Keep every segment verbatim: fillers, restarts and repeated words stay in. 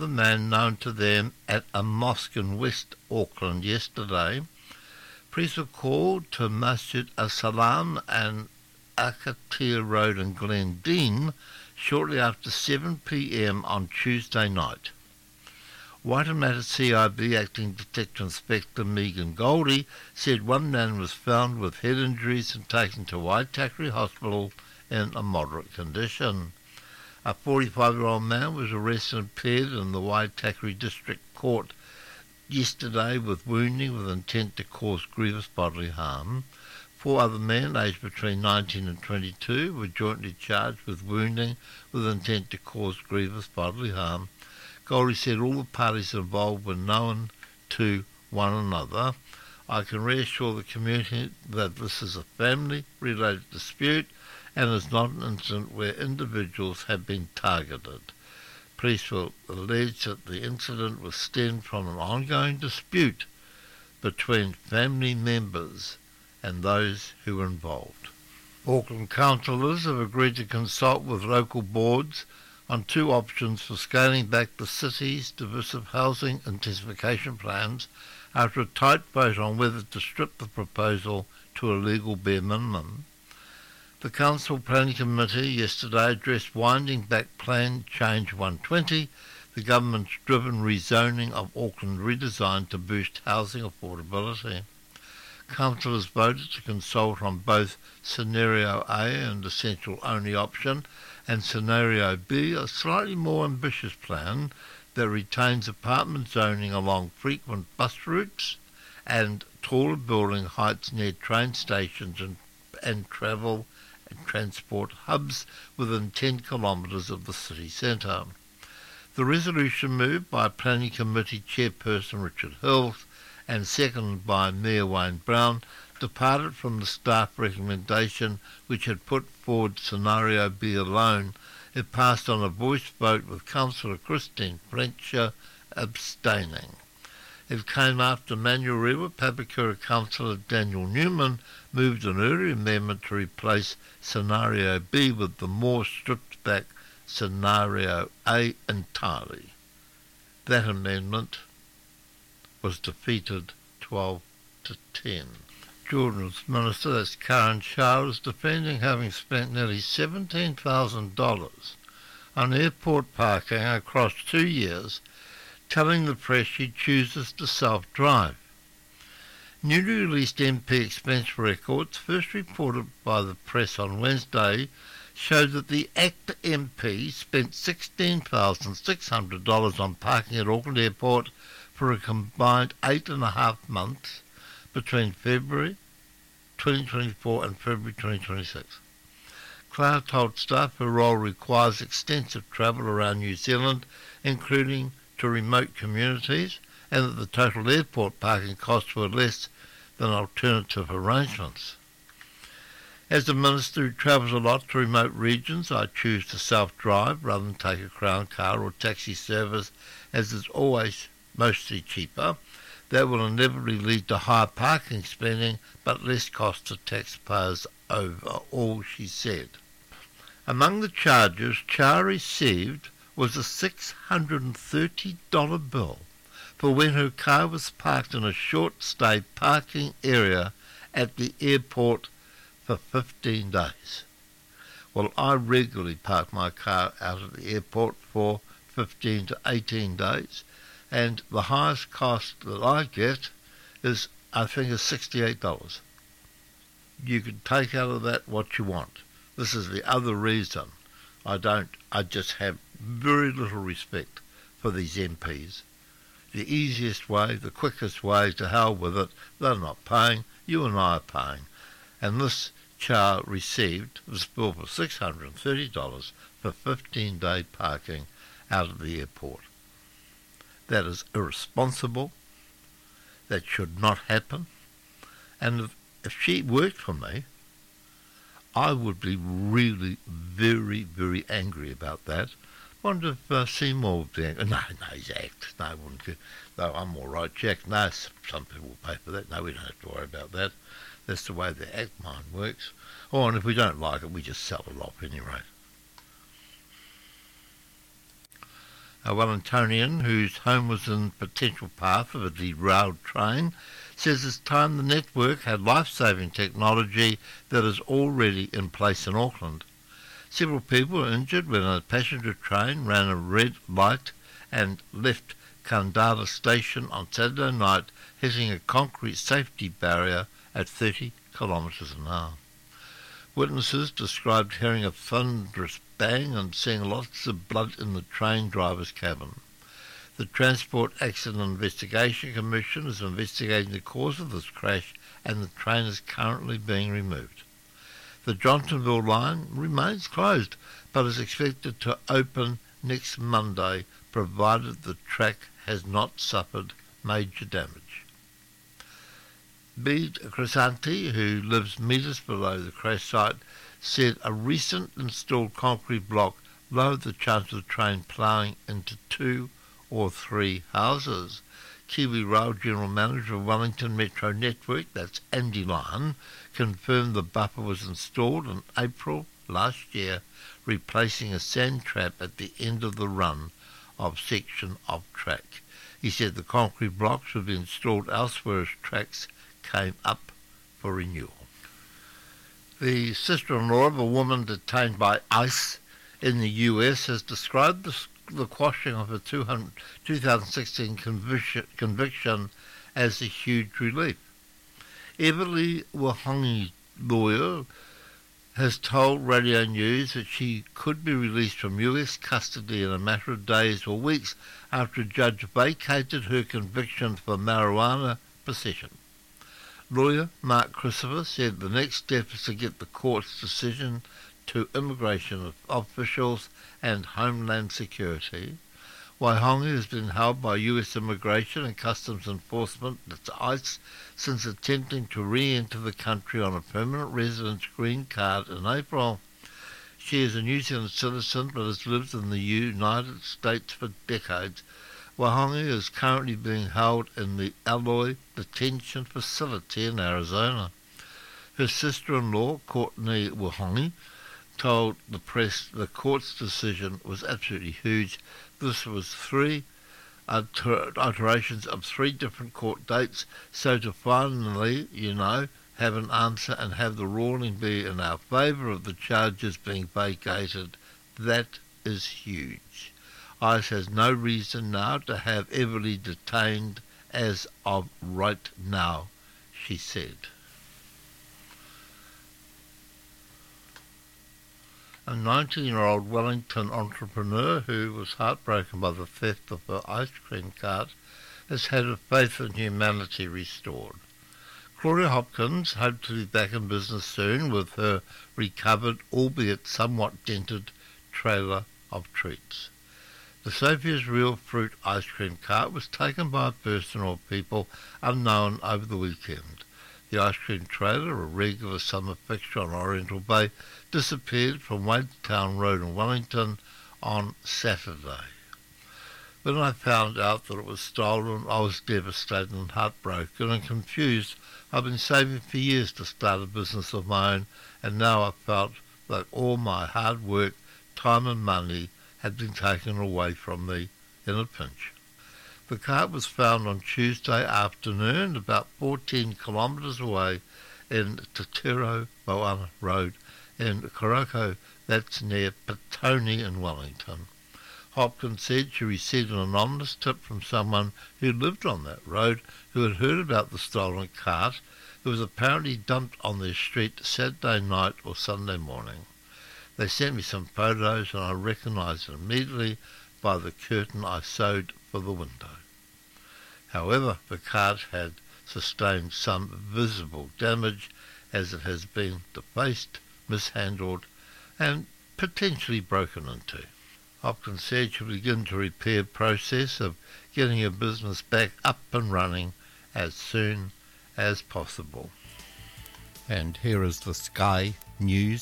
the man known to them at a mosque in West Auckland yesterday. Police were called to Masjid As-Salam and Akatir Road in Glendine shortly after seven p m on Tuesday night. Waitemata C I B Acting Detective Inspector Megan Goldie said one man was found with head injuries and taken to Waitakere Hospital in a moderate condition. A forty-five-year-old man was arrested and appeared in the Waitakere District Court yesterday with wounding with intent to cause grievous bodily harm. Four other men, aged between nineteen and twenty-two, were jointly charged with wounding with intent to cause grievous bodily harm. Goldie said all the parties involved were known to one another. I can reassure the community that this is a family-related dispute and is not an incident where individuals have been targeted. Police will allege that the incident was stemmed from an ongoing dispute between family members and those who were involved. Auckland councillors have agreed to consult with local boards on two options for scaling back the city's divisive housing intensification plans after a tight vote on whether to strip the proposal to a legal bare minimum. The Council Planning Committee yesterday addressed Winding Back Plan Change one twenty, the government's driven rezoning of Auckland redesign to boost housing affordability. Councillors voted to consult on both Scenario A and essential only option, and Scenario B, a slightly more ambitious plan that retains apartment zoning along frequent bus routes and taller building heights near train stations and, and travel and transport hubs within ten kilometres of the city centre. The resolution moved by Planning Committee Chairperson Richard Hills and seconded by Mayor Wayne Brown departed from the staff recommendation which had put forward Scenario B alone. It passed on a voice vote with Councillor Christine Frencher abstaining. It came after Manurewa Papakura Councillor Daniel Newman moved an earlier amendment to replace Scenario B with the more stripped back Scenario A entirely. That amendment was defeated twelve to ten. Children's Minister, that's Karen Shah, is defending having spent nearly seventeen thousand dollars on airport parking across two years, telling the press she chooses to self-drive. Newly released M P expense records, first reported by the press on Wednesday, showed that the actor M P spent sixteen thousand six hundred dollars on parking at Auckland Airport for a combined eight and a half months between February twenty twenty-four and February twenty twenty-six. Cloud told staff her role requires extensive travel around New Zealand, including to remote communities, and that the total airport parking costs were less than alternative arrangements. As a minister who travels a lot to remote regions, I choose to self-drive rather than take a Crown car or taxi service, as it's always mostly cheaper. That will inevitably lead to higher parking spending, but less cost to taxpayers overall, she said. Among the charges Chah received was a six hundred thirty dollars bill for when her car was parked in a short-stay parking area at the airport for fifteen days. Well, I regularly park my car out at the airport for fifteen to eighteen days, and the highest cost that I get is, I think, is sixty-eight dollars. You can take out of that what you want. This is the other reason I don't, I just have very little respect for these M Ps. The easiest way, the quickest way, to hell with it, they're not paying, you and I are paying. And this Chah received this bill for six hundred thirty dollars for fifteen-day parking out of the airport. That is irresponsible. That should not happen. And if, if she worked for me, I would be really very, very angry about that. Wonder if uh, Seymour would be angry. No, no, he's act. No, I wouldn't. No, I'm all right, Jack. No, some people will pay for that. No, we don't have to worry about that. That's the way the act mind works. Oh, and if we don't like it, we just sell it off anyway. A Wellingtonian whose home was in potential path of a derailed train says it's time the network had life-saving technology that is already in place in Auckland. Several people were injured when a passenger train ran a red light and left Kandara station on Saturday night, hitting a concrete safety barrier at thirty kilometres an hour. Witnesses described hearing a thunderous bang and seeing lots of blood in the train driver's cabin. The Transport Accident Investigation Commission is investigating the cause of this crash, and the train is currently being removed. The Johnsonville line remains closed, but is expected to open next Monday, provided the track has not suffered major damage. Bede Crisanti, who lives metres below the crash site, said a recent installed concrete block lowered the chance of the train ploughing into two or three houses. Kiwi Rail General Manager of Wellington Metro Network, that's Andy Lyon, confirmed the buffer was installed in April last year, replacing a sand trap at the end of the run of section of track. He said the concrete blocks would be installed elsewhere as tracks came up for renewal. The sister-in-law of a woman detained by ICE in the U S has described the, the quashing of her two thousand sixteen conviction, conviction as a huge relief. Everly Wahongi's lawyer has told Radio News that she could be released from U S custody in a matter of days or weeks after a judge vacated her conviction for marijuana possession. Lawyer Mark Christopher said the next step is to get the court's decision to immigration officials and Homeland Security. Waihangi has been held by U S Immigration and Customs Enforcement, that's ICE, since attempting to re-enter the country on a permanent residence green card in April. She is a New Zealand citizen but has lived in the United States for decades. Waihangi is currently being held in the Alloy Detention Facility in Arizona. Her sister-in-law, Courtney Waihangi, told the press the court's decision was absolutely huge. This was three alter- iterations of three different court dates, so to finally, you know, have an answer and have the ruling be in our favour of the charges being vacated, that is huge. ICE has no reason now to have Everly detained as of right now, she said. A nineteen-year-old Wellington entrepreneur who was heartbroken by the theft of her ice cream cart has had her faith in humanity restored. Claudia Hopkins hoped to be back in business soon with her recovered, albeit somewhat dented, trailer of treats. The Sophia's Real Fruit ice cream cart was taken by a person or people unknown over the weekend. The ice cream trailer, a regular summer fixture on Oriental Bay, disappeared from Wadetown Road in Wellington on Saturday. When I found out that it was stolen, I was devastated and heartbroken and confused. I've been saving for years to start a business of my own, and now I felt like all my hard work, time and money had been taken away from me in a pinch. The cart was found on Tuesday afternoon about fourteen kilometres away in Tatero Moana Road in Koroko, that's near Petone in Wellington. Hopkins said she received an anonymous tip from someone who lived on that road who had heard about the stolen cart. It was apparently dumped on their street Saturday night or Sunday morning. They sent me some photos and I recognised it immediately by the curtain I sewed for the window. However, the cart had sustained some visible damage as it has been defaced, mishandled and potentially broken into. Hopkins said she'll begin the repair process of getting her business back up and running as soon as possible. And here is the Sky News from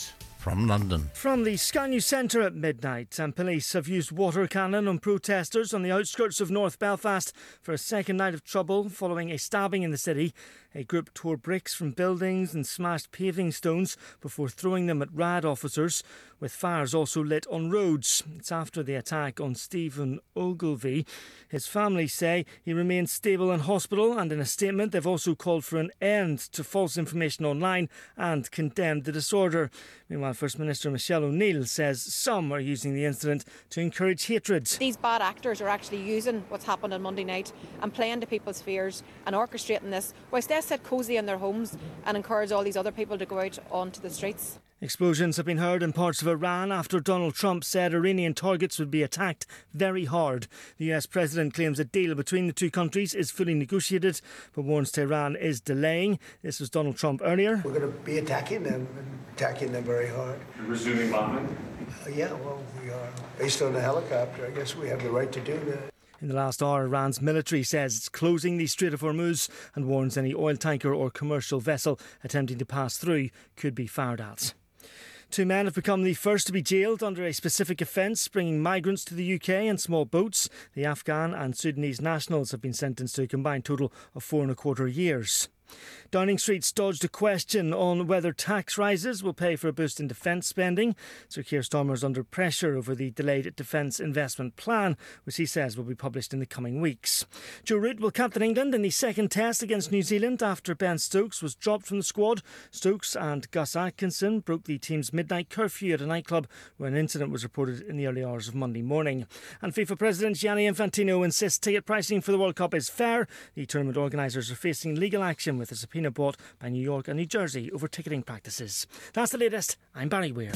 from London. From the Sky News Centre at midnight, and police have used water cannon on protesters on the outskirts of North Belfast for a second night of trouble following a stabbing in the city. A group tore bricks from buildings and smashed paving stones before throwing them at R A D officers, with fires also lit on roads. It's after the attack on Stephen Ogilvie. His family say he remains stable in hospital, and in a statement they've also called for an end to false information online and condemned the disorder. Meanwhile, First Minister Michelle O'Neill says some are using the incident to encourage hatred. These bad actors are actually using what's happened on Monday night and playing to people's fears and orchestrating this, whilst they sit cosy in their homes and encourage all these other people to go out onto the streets. Explosions have been heard in parts of Iran after Donald Trump said Iranian targets would be attacked very hard. The U S president claims a deal between the two countries is fully negotiated, but warns Tehran is delaying. This was Donald Trump earlier. We're going to be attacking them, and attacking them very hard. You're resuming bombing? Uh, yeah, well, we are. Based on the helicopter, I guess we have the right to do that. In the last hour, Iran's military says it's closing the Strait of Hormuz and warns any oil tanker or commercial vessel attempting to pass through could be fired at. Two men have become the first to be jailed under a specific offence, bringing migrants to the U K in small boats. The Afghan and Sudanese nationals have been sentenced to a combined total of four and a quarter years. Downing Street's dodged a question on whether tax rises will pay for a boost in defence spending. Sir Keir Starmer is under pressure over the delayed defence investment plan, which he says will be published in the coming weeks. Joe Root will captain England in the second test against New Zealand after Ben Stokes was dropped from the squad. Stokes and Gus Atkinson broke the team's midnight curfew at a nightclub where an incident was reported in the early hours of Monday morning. And FIFA President Gianni Infantino insists ticket pricing for the World Cup is fair. The tournament organisers are facing legal action with a subpoena bought by New York and New Jersey over ticketing practices. That's the latest. I'm Barry Weir.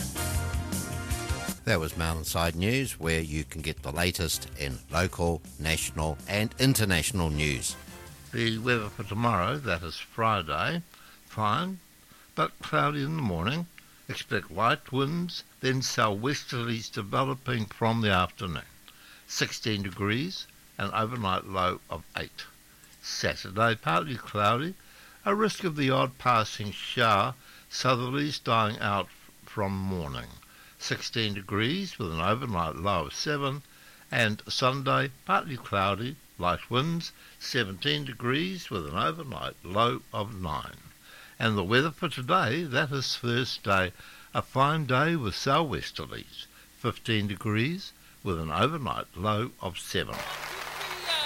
That was Mountainside News, where you can get the latest in local, national and international news. The weather for tomorrow, that is Friday, fine, but cloudy in the morning. Expect light winds, then southwesterlies developing from the afternoon. sixteen degrees, an overnight low of eight. Saturday, partly cloudy, a risk of the odd passing shower, southerlies dying out from morning. sixteen degrees with an overnight low of seven, and Sunday, partly cloudy, light winds, seventeen degrees with an overnight low of nine. And the weather for today, that is Thursday, a fine day with southwesterlies, fifteen degrees with an overnight low of seven.